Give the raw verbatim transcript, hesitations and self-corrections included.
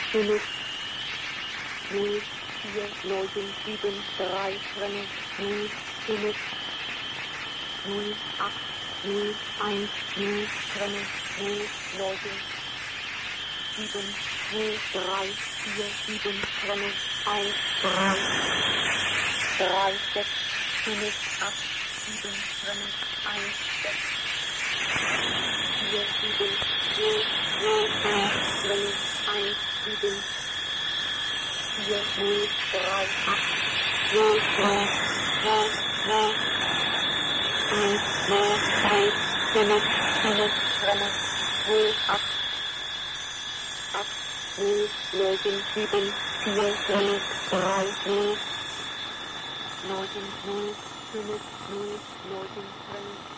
fünf, null, vier, neun, sieben, drei, null, fünf, null, acht, null, eins, null, null, neun, sieben, null, drei, vier, sieben, eins, drei, drei, sechs, fünf, acht, sieben, eins, sechs, vier, sieben, null, null, null, eins, sieben, vier, null, drei, acht, null, null, null, null, eins, null, eins, fünf, fünf, null, acht, acht, null, neun, sieben, vier, null, drei, null, neun, null, fünf, null, neun,